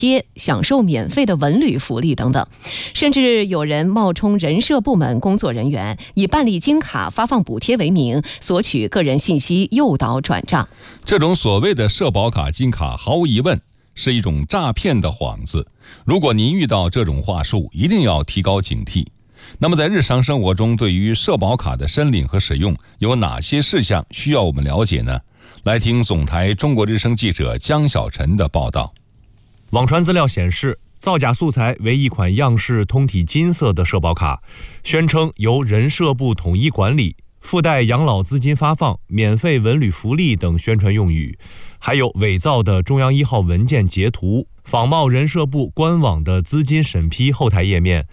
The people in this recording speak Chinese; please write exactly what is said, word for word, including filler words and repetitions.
贴享受免费的文旅福利等等，甚至有人冒充人社部门工作人员，以办理金卡发放补贴为名，索取个人信息，诱导转账。 这种所谓的社保卡、金卡，毫无疑问是一种诈骗的幌子。如果您遇到这种话术，一定要提高警惕。那么在日常生活中，对于社保卡的申领和使用，有哪些事项需要我们了解呢？来听总台中国之声记者江小晨的报道。 网传资料显示，造假素材为一款样式通体金色的社保卡，宣称由人社部统一管理，附带养老资金发放、免费文旅福利等宣传用语，还有伪造的中央一号文件截图，仿冒人社部官网的资金审批后台页面，